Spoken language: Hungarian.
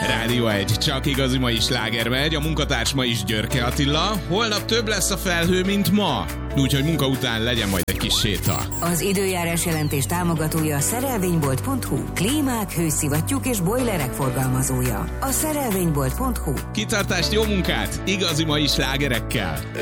Rádió 1, csak igazi mai sláger megy, a munkatárs ma is Györke Attila, holnap több lesz a felhő, mint ma, úgyhogy munka után legyen majd egy kis séta. Az időjárás jelentés támogatója a szerelvénybolt.hu, klímák, hőszivattyúk és bojlerek forgalmazója. A szerelvénybolt.hu. Kitartást, jó munkát, igazi mai slágerekkel!